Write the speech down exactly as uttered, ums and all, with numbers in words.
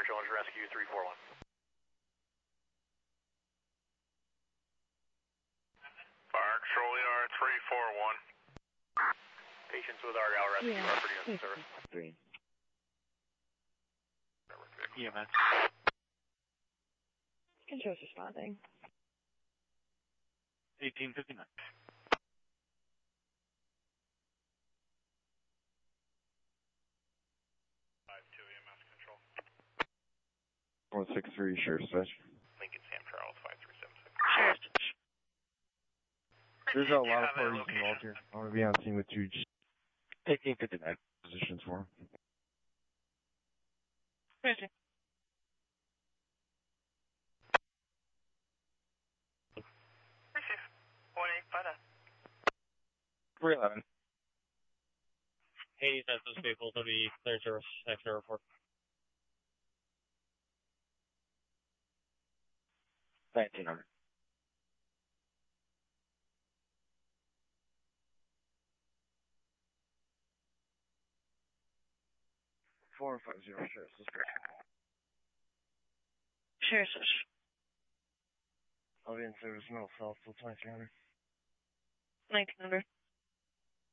Children's Rescue three four one. Fire Control E R three four one. Patients with Argyle Rescue Yeah. are pretty in service. Three. E M S. Control's responding. eighteen fifty-nine. five two E M S Control. one six three, Sheriff's Dispatch. Lincoln Sam Charles five three seven six. Sheriff's. There's a lot of parties involved here. I want to be on scene with two eighteen fifty-nine positions for him. Roger. one eight five. three eleven. Hades has this vehicle to be cleared service, extra report. nineteen hundred. four five zero, Sheriff's Dispatch. Sheriff's. I'll be in service, middle south, till twenty-three hundred. nineteen hundred.